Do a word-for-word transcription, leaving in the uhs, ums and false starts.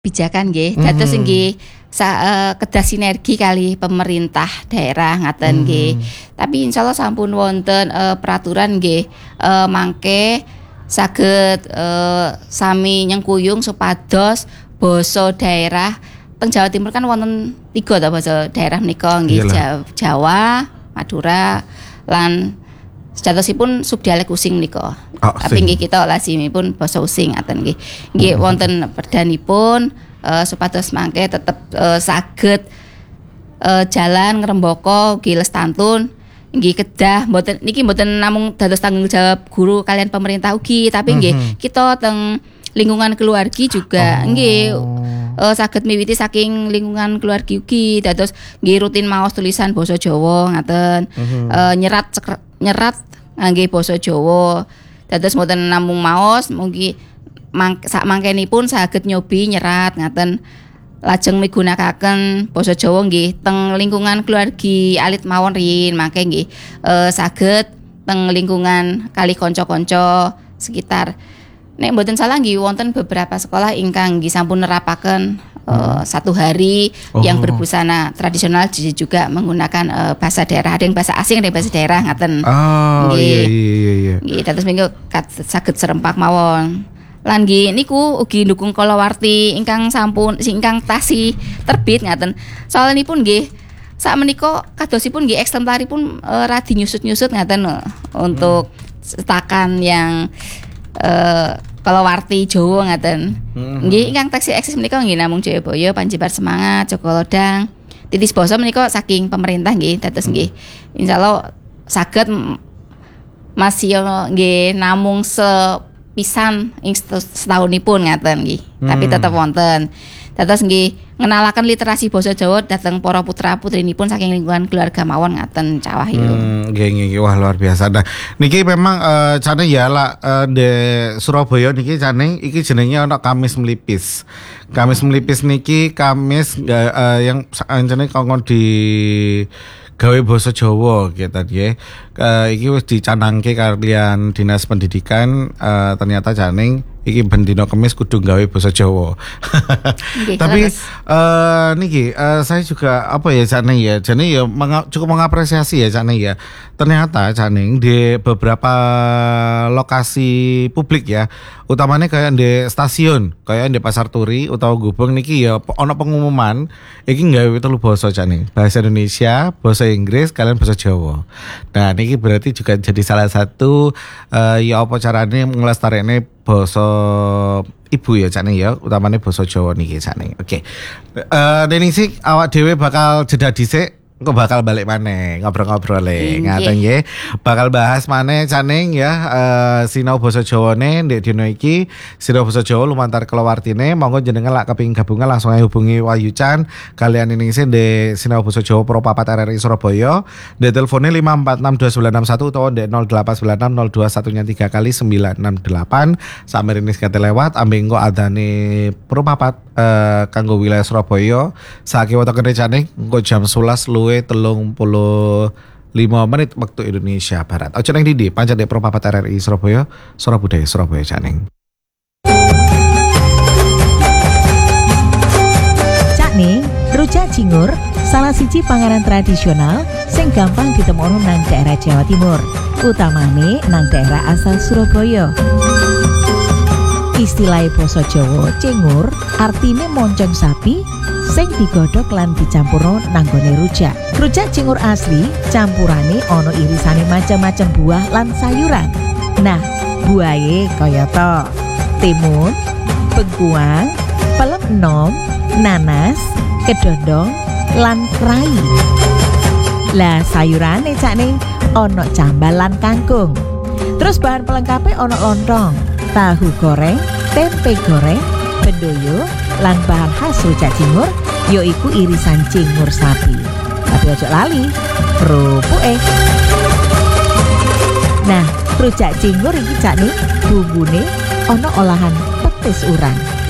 Kebijakan nggih, dados nggih sa kedah sinergi kali pemerintah daerah ngaten nggih. Tapi insyaallah sampun wonten uh, peraturan nggih uh, mangke saged uh, sami nyengkuyung supados basa daerah teng Jawa Timur kan wonten tiga ta basa daerah menika nggih, Jawa, Madura lan sejatosipun subdialek Using menika. Oh, tapi nggih kita lazimipun basa Using ngaten nggih. Nggih wonten perdanipun uh, supados mangke tetep uh, saged uh, jalan ngrembaka ugi lestantun nggih kedah mboten niki mboten namung dados tanggung jawab guru kalian pemerintah ugi tapi nggih mm-hmm. kita teng lingkungan keluargi juga oh. nggih uh, saged miwiti saking lingkungan keluargi ugi dados nggih rutin maos tulisan basa Jawa ngaten mm-hmm. uh, nyerat nyerat nggih basa Jawa dados mboten namung maos mugi mang, sak mangkenipun saged nyobi nyerat ngaten lajeng migunakaken basa Jawa nggih teng lingkungan keluargi alit mawon riyin mangke nggih uh, saged teng lingkungan kali kanca-kanca sekitar. Nek mboten salah nggih wonten beberapa sekolah ingkang nggih sampun nerapaken uh, satu hari oh. yang berbusana tradisional juga menggunakan uh, bahasa daerah, ada yang bahasa asing, ada yang bahasa daerah ngaten. Oh iya iya iya. Nggih dados mengko saged serempak mawon. Lan nggih niku ugi ndukung kalawarti ingkang sampun ingkang tasih terbit ngaten. Soalipun nggih sakmenika kadosipun nggih eksemplaripun uh, radi nyusut-nyusut ngaten uh, untuk setakan yang uh, kalawarti Jawa ngaten. Mm-hmm. Nggih ingkang taksih eksis menika nggih namung Jayabaya, Panjibar Semangat, Joko Lodang. Titis basa menika saking pemerintah nggih dados nggih. Insyaallah saged masih nggih namung sepisan ing setahunipun ngaten nggih. Mm. Tapi tetep wonten. Dados nggih ngenalaken literasi basa Jawa dhateng para putra-putrinipun saking lingkungan keluarga mawon ngaten cawahipun. Hmm, nggih nggih wah luar biasa. Nah, niki memang uh, cane ya lah uh, de Surabaya niki cane iki jenenge ana Kamis Melipis. Kamis Melipis niki Kamis uh, uh, yang jenenge kongkon di gawe basa Jawa gitu ya. Uh, iki wis dicanangke kalian Dinas Pendidikan uh, ternyata janing iki ben dina Kamis kudu gawe basa Jawa. Okay, tapi uh, niki uh, saya juga apa ya Cak Neng ya, jane ya menga- cukup mengapresiasi ya Cak Neng ya. Ternyata Cak Neng di beberapa lokasi publik ya, utamanya kayak di stasiun, kayak di Pasar Turi utawa Gubeng niki ya ono pengumuman iki gawe telu basa Cak Neng, bahasa Indonesia, bahasa Inggris, kalian bahasa Jawa. Nah, niki berarti juga jadi salah satu uh, ya apa carane nglestarekne basa ibu ya Cak Neng ya, utamanya basa Jawa niki Cak Neng. Oke. Okay. Uh, Deni sik awak dhewe bakal jeda dhisik. Kok bakal balik maneh ngobrol-ngobrol e ngaten nggih. Bakal bahas maneh Cak Neng ya uh, sinau basa Jawane ndek dina iki. Sinau basa Jawa lumantar kelawartine monggo jenengan lak kepengin gabungan langsung ae hubungi Wahyu Chan kalian ini sih ndek sinau basa Jawa Pro papat R R I Surabaya. Ndek telefone lima empat enam dua sembilan enam satu utawa ndek nol delapan sembilan enam nol dua satu tiga kali sembilan enam delapan. Sampeyan kate lewat ambe engko adane Pro papat uh, kanggo wilayah Surabaya. Saiki wetokene Cak Neng engko jam sebelas luwih telung puluh lima menit waktu Indonesia Barat. Ojo neng Didi, pancen dek Pro papat R R I Surabaya, Surabudaya Surabaya Cak Neng. Cak Neng, rujak cingur salah siji panganan tradisional sing gampang ditemoni nang daerah Jawa Timur, utamane nang daerah asal Surabaya. Istilah basa Jawa cingur artine moncong sapi sing digodhog lan dicampurno nang gone rujak. Rujak cingur asli campurane ana irisane macam-macam buah lan sayuran. Nah, buahe kaya to: timun, bengkuang, pelem enom, nanas, kedondong lan krai. Lah sayurane Cak Neng ana cambal lan kangkung. Terus bahan pelengkape ana lontong, tahu goreng, tempe goreng, bendoyo, lan bahan khas rujak cingur yaiku irisan cingur sapi. Tapi ojo lali kerupuke. Nah, rujak cingur iki Cak Neng bumbune ana olahan petis urang.